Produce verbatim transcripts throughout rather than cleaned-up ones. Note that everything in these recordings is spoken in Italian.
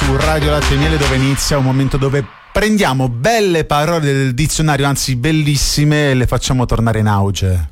su Radio Latte e Miele, dove inizia un momento dove prendiamo belle parole del dizionario, anzi bellissime, e le facciamo tornare in auge.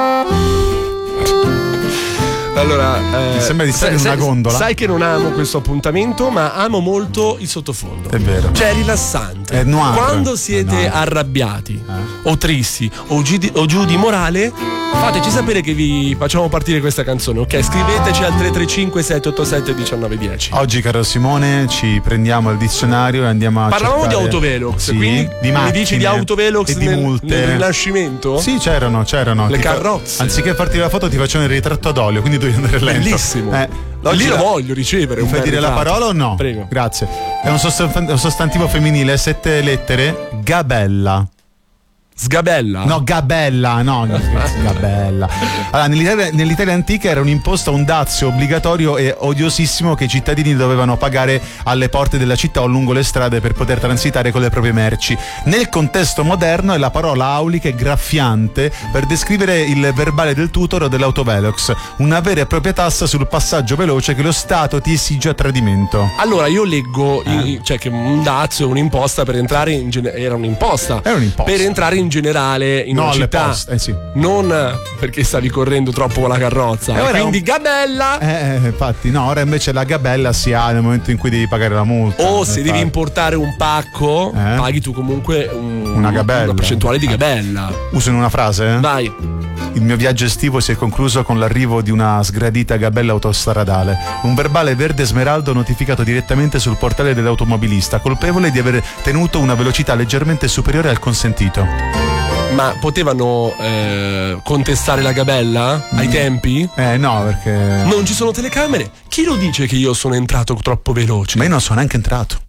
Allora, eh, mi sembra di stare in una gondola. Sai che non amo questo appuntamento, ma amo molto il sottofondo. È vero. Cioè, è rilassante. È noir. Quando siete noir. arrabbiati eh? o tristi o giù, di, o giù di morale, fateci sapere che vi facciamo partire questa canzone, ok? Scriveteci al tre tre cinque sette otto sette uno nove uno zero. Oggi, caro Simone, ci prendiamo il dizionario e andiamo a Parlavamo cercare... di autovelox, sì, quindi di macchine, mi dici di autovelox e di nel, multe. nel Rinascimento? Sì, c'erano, c'erano. Le Ti fa... carrozze. Anziché farti la foto ti facevano il ritratto ad olio, quindi devi andare lento. Bellissimo. Eh, Lì lo la... voglio ricevere. Mi fai dire la parola o no? Prego. Grazie. È un sostantivo, un sostantivo femminile, sette lettere, gabella. Sgabella? No, gabella, no, gabella. Allora, nell'Italia, nell'Italia antica era un'imposta, un dazio obbligatorio e odiosissimo che i cittadini dovevano pagare alle porte della città o lungo le strade per poter transitare con le proprie merci. Nel contesto moderno è la parola aulica e graffiante per descrivere il verbale del tutor o dell'autovelox, una vera e propria tassa sul passaggio veloce che lo Stato ti esige a tradimento. Allora io leggo eh. in, cioè che un dazio, un'imposta per entrare in gene- era un'imposta. Era un'imposta. Per entrare in generale in no, una città, poste, eh sì. non perché stavi correndo troppo con la carrozza, e quindi un... gabella. Eh, infatti, no, ora invece la gabella si ha nel momento in cui devi pagare la multa. O se devi fare. importare un pacco, eh? paghi tu comunque un, una gabella, una percentuale di gabella. Uso in una frase? Vai. Il mio viaggio estivo si è concluso con l'arrivo di una sgradita gabella autostradale, un verbale verde smeraldo notificato direttamente sul portale dell'automobilista, colpevole di aver tenuto una velocità leggermente superiore al consentito. Ma potevano eh, contestare la gabella mm. ai tempi? Eh no, perché non ci sono telecamere. Chi lo dice che io sono entrato troppo veloce? Ma io non sono neanche entrato.